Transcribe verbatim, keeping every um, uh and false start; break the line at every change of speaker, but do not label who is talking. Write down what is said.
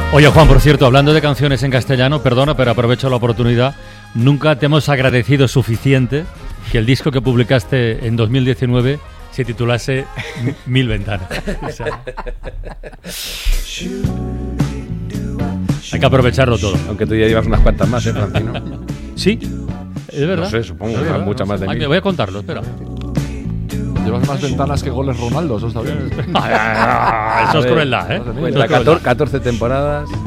Oye, Juan, por cierto, hablando de canciones en castellano, perdona, pero aprovecho la oportunidad. Nunca te hemos agradecido suficiente que el disco que publicaste en dos mil diecinueve se titulase Mil Ventanas. O sea, hay que aprovecharlo todo.
Aunque tú ya llevas unas cuantas más, ¿eh, Francino?
Sí, es verdad.
No sé, supongo,
Es verdad,
muchas
no
más
sé.
de
Ay,
mí.
me voy a contarlo, espera.
Llevas más ventanas que goles Ronaldo, eso está bien.
Eso es crueldad, ¿eh?
Cuenta catorce temporadas.